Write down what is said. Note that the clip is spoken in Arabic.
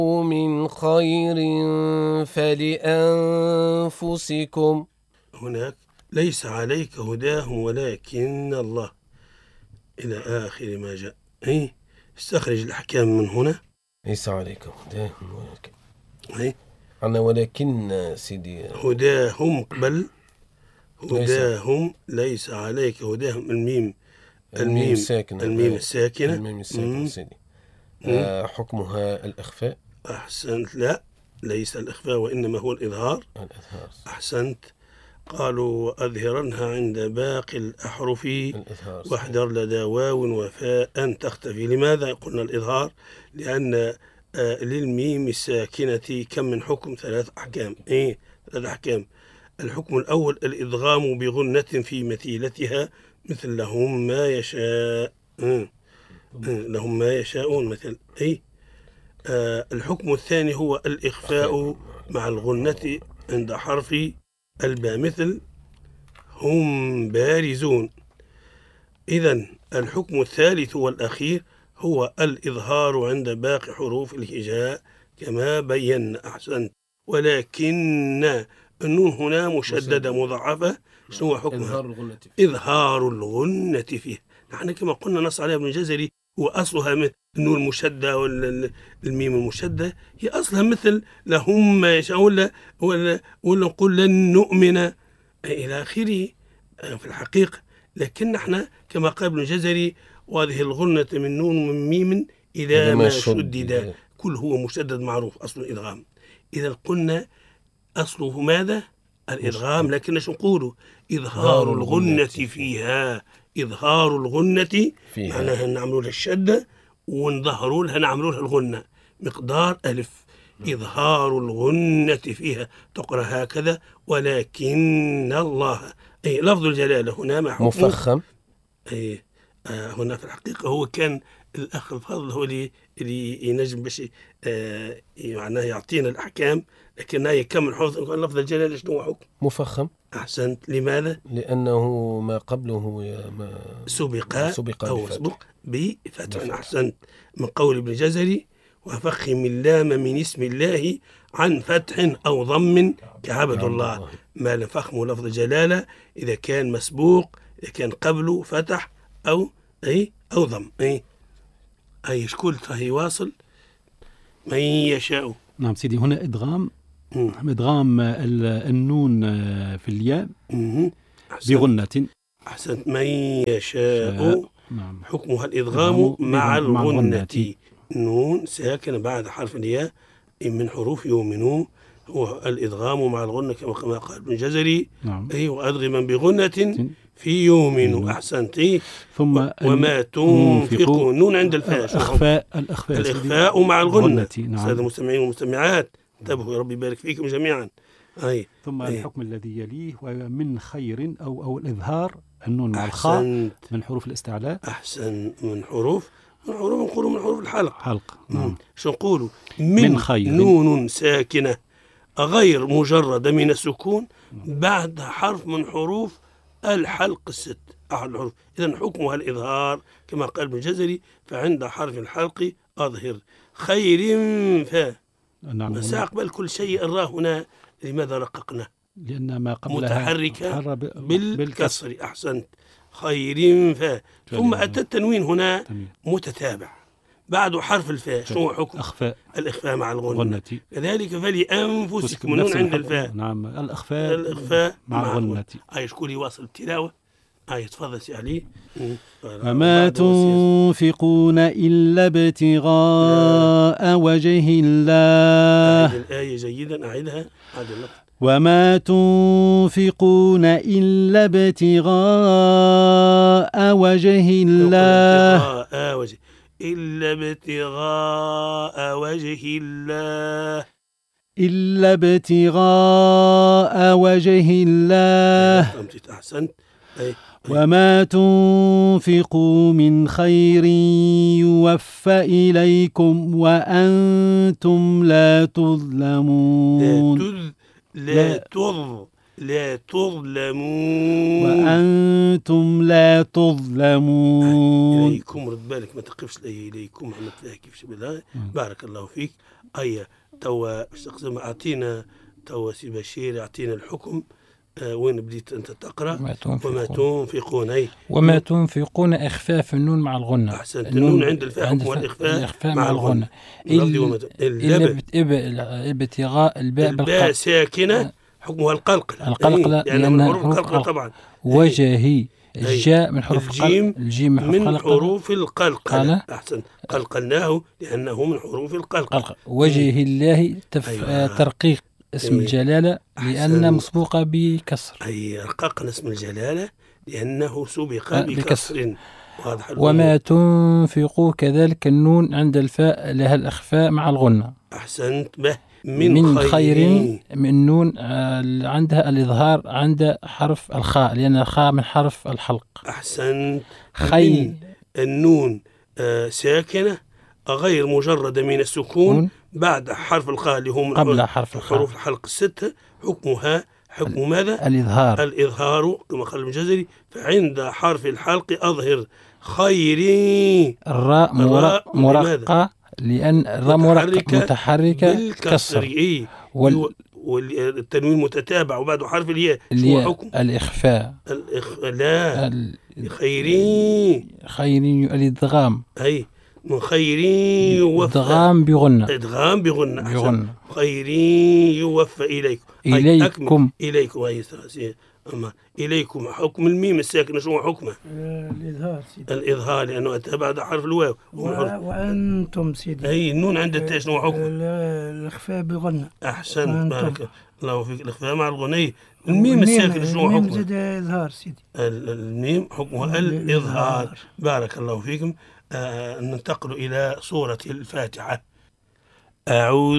من خير فلأنفسكم. هناك ليس عليك هداهم ولكن الله إلى آخر ما جاء. استخرج الأحكام من هنا. ليس عليك هداهم ولكن أنا ولكن سيدي هداهم بل هداهم ليس عليك هداهم. الميم الساكنة سيدي. حكمها الإخفاء. أحسنت. لا، ليس الإخفاء وإنما هو الإظهار. أحسنت. قالوا أظهرنها عند باقي الأحرف واحذر لدى واو وفاء تختفي. لماذا قلنا الإظهار؟ لأن للميم الساكنة كم من حكم؟ 3 أحكام. 3 أحكام. الحكم الأول الإدغام بغنة في مثيلتها مثل لهم ما يشاء. لهم ما يشاءون مثل الحكم الثاني هو الإخفاء مع الغنة عند حرف الباء مثل هم بارزون. إذن الحكم الثالث والأخير هو الإظهار عند باقي حروف الهجاء كما بينا. أحسنت. ولكن النون هنا مشددة مضاعفة. شنو هو حكمها؟ إظهار الغنة فيه. نحن كما قلنا نص عليها ابن الجزري وأصلها من النون المشدة والميم المشدة هي أصلها مثل لهم ما يشاء ولا نقول لن نؤمن إلى آخره في الحقيقة. لكن نحن كما قال ابن الجزري وهذه الغنة من نون من ميم إلى ما شدد كل هو مشدد معروف أصل الإدغام. إذا قلنا أصله ماذا؟ الإدغام. لكن شو نقوله؟ إظهار الغنة فيها. إظهار الغنة معناها نعملوا لها الشدة ونظهروا لها نعملوا لها الغنة مقدار ألف. إظهار الغنة فيها تقرأ هكذا ولكن الله. لفظ الجلالة هنا ما مفخم. هنا في الحقيقة هو كان الأخ الفاضل هو اللي ينجم باش معناه يعطينا الأحكام. لكن هي كم حفظ لفظ الجلالة شنو هو حكم؟ مفخم. أحسنت. لماذا؟ لأنه ما قبله سبق أو مسبوق بفتح. أحسنت. من قول ابن الجزري وفخم اللام من اسم الله عن فتح أو ضم كعبد الله. ما لم فخم لفظ الجلالة إذا كان مسبوق، إذا كان قبله فتح أو ضم. شكول فهي واصل من يشاء. نعم سيدي. هنا إدغام النون في الياء بغنة. أحسنت. من يشاء حكمها الإدغام مع الغنة. نون ساكنة بعد حرف الياء من حروف يؤمنون هو الإدغام مع الغنة كما قال ابن الجزري. وأدغما بغنة في يؤمن. أحسنت. ثم وما تنفقون نون عند الفاء. الإخفاء مع الغنة. سادة المستمعين والمستمعات انتبهوا، يا رب يبارك فيكم جميعا. ثم الحكم الذي يليه ومن خير أو الإظهار النون مع الخاء من حروف الاستعلاء. أحسن. من حروف نقولوا من حروف الحلق. شو نقولوا؟ من خير. نون ساكنة غير مجردة من السكون بعد حرف من حروف الحلق 6 أحد الحروف. إذن حكمها الإظهار كما قال ابن الجزري فعند حرف الحلق أظهر خير فا. سأقبل كل شيء الراء هنا لماذا رققنا؟ لأن ما قبلها متحركة بالكسر. أحسنت. خير فا. ثم أتى التنوين هنا متتابع بعد حرف الفاء. شنو حكم؟ الإخفاء مع الغنة. كذلك فلأنفسكم نون عند الفاء. نعم. الإخفاء مع الغنة. شكون يواصل التلاوة؟ تفضل سي علي. وما تنفقون إلا ابتغاء وجه الله. الآية جيدا أعدها. وما تنفقون إلا ابتغاء وجه الله. إلا ابتغاء وجه الله. إلا ابتغاء وجه الله. أحسنت. وما تنفقوا من خير يوفى إليكم وأنتم لا تظلمون. لا تظلمون. وأنتم لا تظلمون. إليكم، رد بالك ما تقفش إليكم، ما تلاقي كيفاش بالله. بارك الله فيك. توا باش تقسم، أعطينا توا سي بشير، أعطينا الحكم. وين بديت أنت تقرأ؟ وما تنفقون. وما تنفقون إخفاء في النون مع الغنة. أحسنت. النون عند الفاء حكم والإخفاء مع الغنة. إلا ابتغاء الباء ساكنة حكمها القلقلة. لأنها من حروف القلقلة طبعا. وجهي الجاء من حروف الجيم من حروف القلقلة. أحسن. قلقلناه لأنه من حروف القلقلة. وجه الله ترقيق اسم الجلالة لأن مسبوقة بكسر. رققنا اسم الجلالة لأنه سبق بكسر. واضح. وما تنفقوا كذلك النون عند الفاء لها الإخفاء مع الغنة. أحسنت. من خير. من نون عندها الإظهار عند حرف الخاء لأن الخاء من حرف الحلق. أحسنت. خير. النون ساكنة غير مجردة من السكون بعد حرف الخاء اللي هو من قبل حرف حروف الحلق الستة. حكمها حكم ماذا؟ الإظهار كما قال الجزري. فعند حرف الحلق أظهر خيري. الراء مرققة لأن الراء متحركة بالكسر. والتنوين متتابع وبعده حرف الياء. شو حكم؟ الإخفاء. لا خيري الإدغام. من خيري يوفى. إدغام بغنة. خيري يوفى إليكم. إليكم حكم الميم الساكنة شو حكمه؟ الإظهار لأنه أتى بعد حرف الواو. وأنتم سيدي. النون عند التاء شنو حكمه؟ الإخفاء بغنة. أحسن. بارك الله فيك. الإخفاء مع الغنية. الميم الساكنة شنو حكمه؟ الميم زاد إظهار سيدي. الميم حكمها الإظهار. بارك الله فيكم. ننتقل إلى سورة الفاتحة. أعوذ